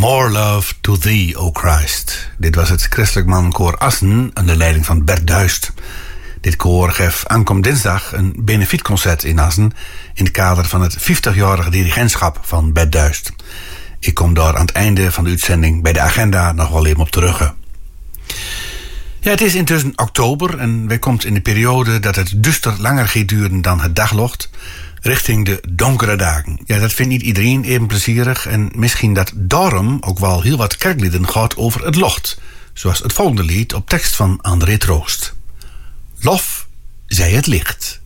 More love to thee, O Christ. Dit was het christelijk mannenkoor Assen onder leiding van Bert Duist. Dit koor gaf aankomend dinsdag een benefietconcert in Assen in het kader van het 50-jarige dirigentschap van Bert Duist. Ik kom daar aan het einde van de uitzending bij de agenda nog wel even op terug. Ja, het is intussen oktober en wij komt in de periode dat het duster langer gaat duren dan het daglocht, richting de donkere dagen. Ja, dat vindt niet iedereen even plezierig en misschien dat daarom ook wel heel wat kerklieden gaat over het locht, zoals het volgende lied op tekst van André Troost. Lof zij het licht.